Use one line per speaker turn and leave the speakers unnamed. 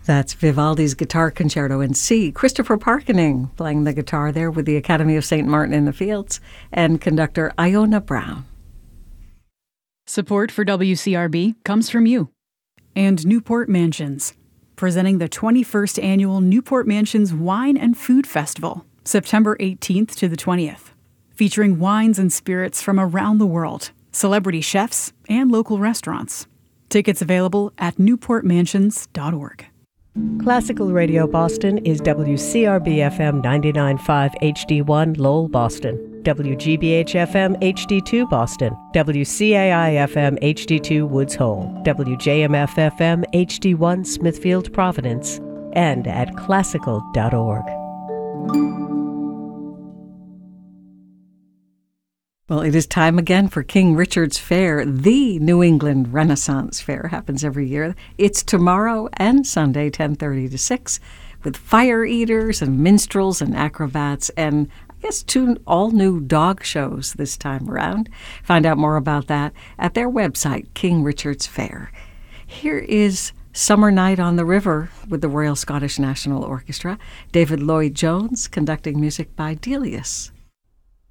That's Vivaldi's Guitar Concerto in C. Christopher Parkening playing the guitar there with the Academy of St. Martin in the Fields, and conductor Iona Brown.
Support for WCRB comes from you and Newport Mansions, presenting the 21st Annual Newport Mansions Wine and Food Festival, September 18th to the 20th, featuring wines and spirits from around the world, celebrity chefs, and local restaurants. Tickets available at newportmansions.org.
Classical Radio Boston is WCRB-FM 99.5 HD1 Lowell, Boston, WGBH-FM HD2 Boston, WCAI-FM HD2 Woods Hole, WJMF-FM HD1 Smithfield, Providence, and at classical.org.
Well, it is time again for King Richard's Fair. The New England Renaissance Fair happens every year. It's tomorrow and Sunday, 10:30 to 6, with fire eaters and minstrels and acrobats and I guess 2 all-new dog shows this time around. Find out more about that at their website, King Richard's Fair. Here is Summer Night on the River with the Royal Scottish National Orchestra. David Lloyd-Jones conducting music by Delius.